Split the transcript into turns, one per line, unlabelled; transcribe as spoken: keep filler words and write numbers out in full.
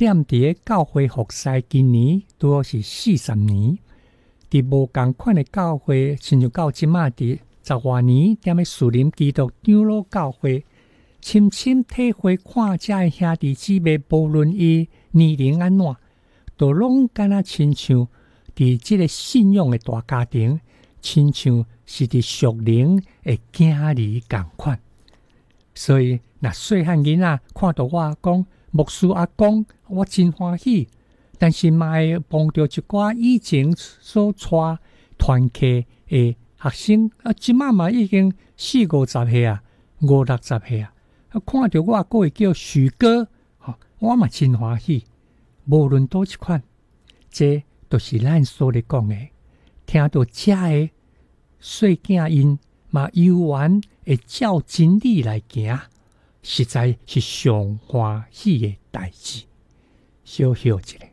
踮伫个教会服侍，今年拄好是四十年。伫无共款的教会，亲像到即马伫十外年，踮咧树林基督长老教会，深深体会看遮的兄弟姊妹，无论伊年龄安怎，都拢敢若亲像伫即个信仰的大家庭，亲像是伫属灵的囝儿共款。所以，若细汉囡仔看到我讲牧师阿公，我真欢喜。但是嘛会碰到一寡以前所带团契的学生，啊，即马嘛已经四五十岁啊，五六十岁啊，啊，看到我还会叫许哥，吼、哦，我嘛真欢喜。无论倒一款，这都是咱所咧讲的。听到遮的细囝因嘛悠然会照真理来行，实在是上欢喜的代志。小休一下。